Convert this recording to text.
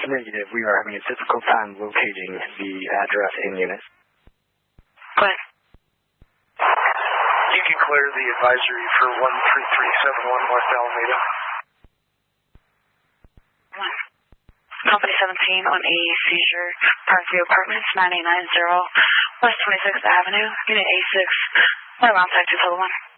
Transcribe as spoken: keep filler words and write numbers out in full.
That's negative. We are having a difficult time locating the address in unit. Go ahead. You can clear the advisory for one three three seven one West Alameda. One. Company seventeen on A Seizure, Parkview Apartments, nine eight nine zero West twenty-sixth Avenue, Unit A six. Around Tech two seven one.